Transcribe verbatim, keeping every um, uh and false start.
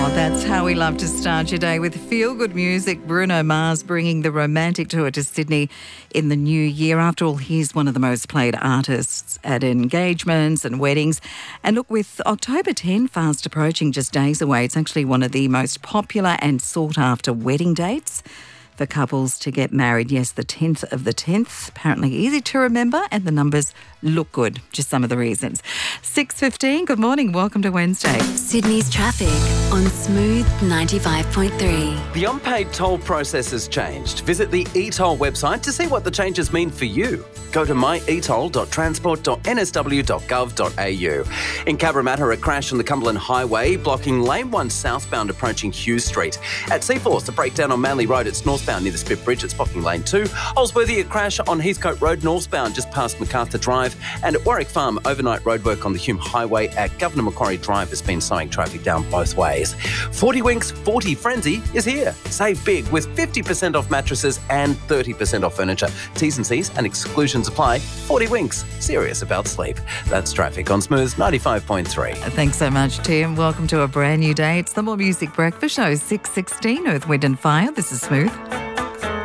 Oh, that's how we love to start your day with feel-good music. Bruno Mars bringing the romantic tour to Sydney in the new year. After all, he's one of the most played artists at engagements and weddings. And look, with October tenth fast approaching, just days away, it's actually one of the most popular and sought-after wedding dates for couples to get married. Yes, the tenth of the tenth. Apparently easy to remember, and the numbers look good. Just some of the reasons. six fifteen, good morning. Welcome to Wednesday. Sydney's traffic on Smooth ninety-five point three. The unpaid toll process has changed. Visit the e-toll website to see what the changes mean for you. Go to my e toll dot transport dot n s w dot gov dot a u. In Cabramatta, a crash on the Cumberland Highway, blocking lane one southbound approaching Hughes Street. At Seaforth, a breakdown on Manly Road, it's northbound near the Spit Bridge, it's blocking lane two. Holsworthy, a crash on Heathcote Road, northbound just past MacArthur Drive. And at Warwick Farm, overnight roadwork on the Hume Highway at Governor Macquarie Drive has been slowing traffic down both ways. forty Winks forty Frenzy is here. Save big with fifty percent off mattresses and thirty percent off furniture. T's and C's and exclusions apply. forty Winks, serious about sleep. That's traffic on Smooth ninety-five point three. Thanks so much, Tim. Welcome to a brand new day. It's the More Music Breakfast Show, six sixteen, Earth, Wind and Fire. This is Smooth.